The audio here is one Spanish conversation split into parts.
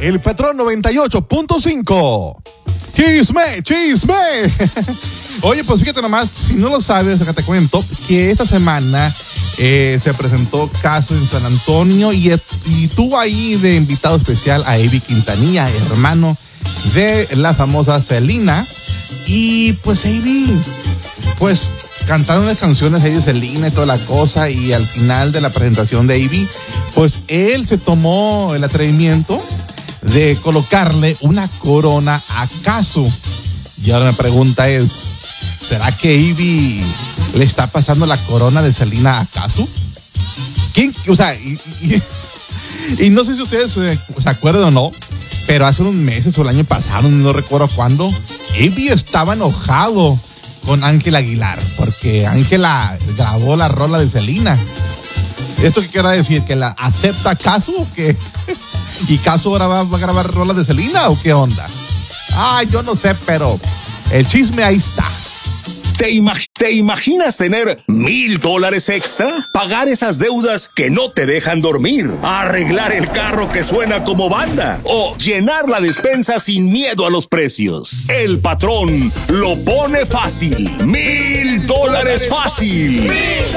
El Patrón 98.5. ¡Chisme! Oye, pues fíjate nomás, si no lo sabes, acá te cuento que esta semana se presentó Caso en San Antonio y tuvo ahí de invitado especial a Ivy Quintanilla, hermano de la famosa Selena. Y pues Ivy, pues cantaron las canciones ahí de Selena y toda la cosa, y al final de la presentación de Ivy, pues él se tomó el atrevimiento de colocarle una corona a Casu. Y ahora la pregunta es, ¿será que Ivy le está pasando la corona de Selena a Casu? ¿Quién? O sea, y no sé si ustedes se acuerdan o no, pero hace unos meses o el año pasado, no recuerdo cuándo, Ivy estaba enojado con Ángela Aguilar porque Ángela grabó la rola de Selena. ¿Esto qué quiere decir? ¿Que la acepta Casu o qué? ¿Y Casu ahora va a grabar rolas de Selena o qué onda? Yo no sé, pero el chisme ahí está. ¿Te imaginas tener $1,000 extra? Pagar esas deudas que no te dejan dormir, arreglar el carro que suena como banda o llenar la despensa sin miedo a los precios. El Patrón lo pone fácil. $1,000 fácil.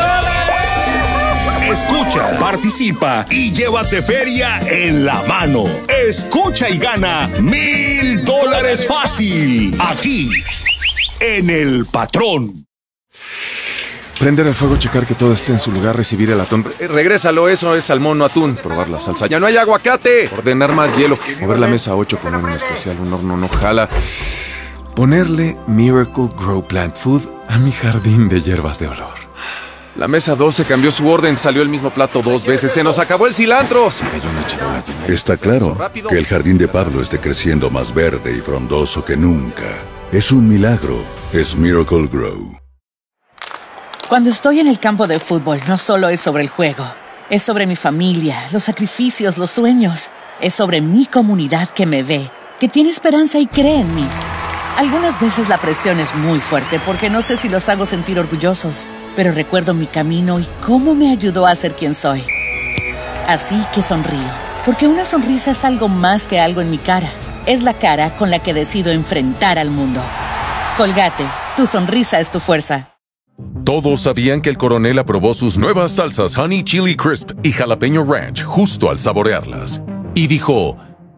Escucha, participa y llévate feria en la mano. Escucha y gana $1,000 fácil. Aquí, en El Patrón. Prender el fuego, checar que todo esté en su lugar, recibir el atún. Regrésalo, eso es salmón, no atún. Probar la salsa. ¡Ya no hay aguacate! Ordenar más hielo. Mover la mesa 8, poner un especial, un horno no jala. Ponerle Miracle Grow Plant Food a mi jardín de hierbas de olor. La mesa 12 cambió su orden, salió el mismo plato 2 veces. ¡Se nos acabó el cilantro! Se cayó una charola llena. Está claro que el jardín de Pablo esté creciendo más verde y frondoso que nunca. Es un milagro. Es Miracle Grow. Cuando estoy en el campo de fútbol, no solo es sobre el juego. Es sobre mi familia, los sacrificios, los sueños. Es sobre mi comunidad que me ve, que tiene esperanza y cree en mí. Algunas veces la presión es muy fuerte porque no sé si los hago sentir orgullosos, pero recuerdo mi camino y cómo me ayudó a ser quien soy. Así que sonrío, porque una sonrisa es algo más que algo en mi cara. Es la cara con la que decido enfrentar al mundo. Colgate, tu sonrisa es tu fuerza. Todos sabían que el coronel aprobó sus nuevas salsas Honey Chili Crisp y Jalapeño Ranch justo al saborearlas. Y dijo,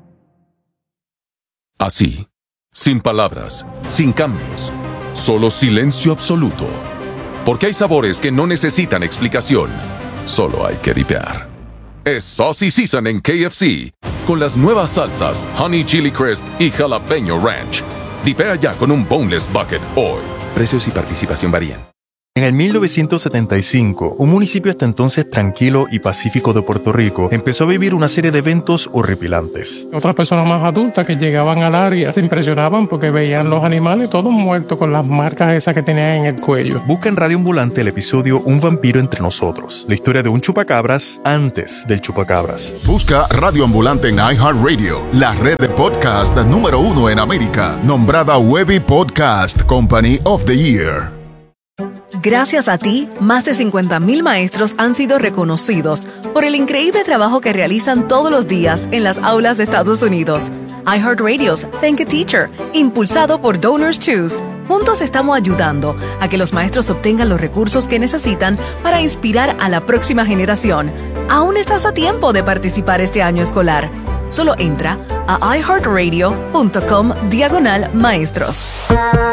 así, sin palabras, sin cambios, solo silencio absoluto. Porque hay sabores que no necesitan explicación, solo hay que dipear. Es Saucy Season en KFC, con las nuevas salsas Honey Chili Crisp y Jalapeño Ranch. Dipea ya con un Boneless Bucket hoy. Precios y participación varían. En el 1975, un municipio hasta entonces tranquilo y pacífico de Puerto Rico empezó a vivir una serie de eventos horripilantes. Otras personas más adultas que llegaban al área se impresionaban porque veían los animales todos muertos con las marcas esas que tenían en el cuello. Busca en Radio Ambulante el episodio Un vampiro entre nosotros, la historia de un chupacabras antes del chupacabras. Busca Radio Ambulante en iHeartRadio, la red de podcast número 1 en América, nombrada Webby Podcast Company of the Year. Gracias a ti, más de 50,000 maestros han sido reconocidos por el increíble trabajo que realizan todos los días en las aulas de Estados Unidos. iHeartRadio's Thank a Teacher, impulsado por Donors Choose. Juntos estamos ayudando a que los maestros obtengan los recursos que necesitan para inspirar a la próxima generación. Aún estás a tiempo de participar este año escolar. Solo entra a iHeartRadio.com/maestros.